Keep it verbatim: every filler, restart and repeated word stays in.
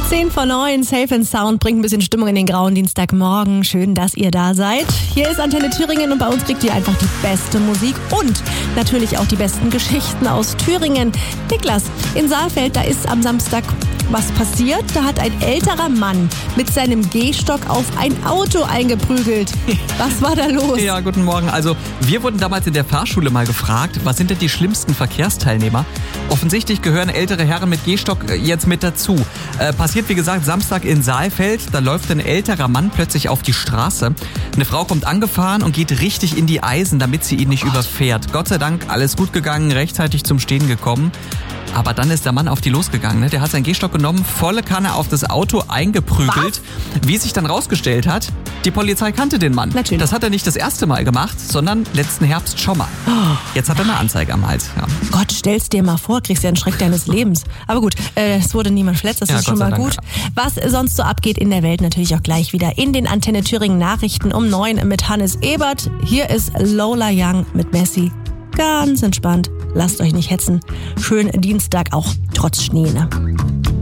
zehn vor neun, Safe and Sound bringt ein bisschen Stimmung in den grauen Dienstagmorgen. Schön, dass ihr da seid. Hier ist Antenne Thüringen und bei uns kriegt ihr einfach die beste Musik und natürlich auch die besten Geschichten aus Thüringen. Niklas, in Saalfeld, da ist am Samstag was passiert. Da hat ein älterer Mann mit seinem Gehstock auf ein Auto eingeprügelt. Was war da los? Ja, guten Morgen. Also wir wurden damals in der Fahrschule mal gefragt, was sind denn die schlimmsten Verkehrsteilnehmer? Offensichtlich gehören ältere Herren mit Gehstock jetzt mit dazu. Äh, passiert, wie gesagt, Samstag in Saalfeld. Da läuft ein älterer Mann plötzlich auf die Straße. Eine Frau kommt angefahren und geht richtig in die Eisen, damit sie ihn nicht überfährt. Gott sei Dank alles gut gegangen, rechtzeitig zum Stehen gekommen. Aber dann ist der Mann auf die losgegangen. Ne? Der hat seinen Gehstock genommen, volle Kanne auf das Auto eingeprügelt. Was? Wie sich dann rausgestellt hat, die Polizei kannte den Mann. Natürlich. Das hat er nicht das erste Mal gemacht, sondern letzten Herbst schon mal. Oh. Jetzt hat er eine Anzeige am Hals. Ja. Gott, stell's dir mal vor, kriegst ja einen Schreck deines Lebens. Aber gut, äh, es wurde niemand verletzt, das Ja, ist Gott schon mal sei Dank, gut. ja. Was sonst so abgeht in der Welt, natürlich auch gleich wieder in den Antenne Thüringen Nachrichten um neun mit Hannes Ebert. Hier ist Lola Young mit Messi. Ganz entspannt, lasst euch nicht hetzen. Schönen Dienstag auch trotz Schnee, ne?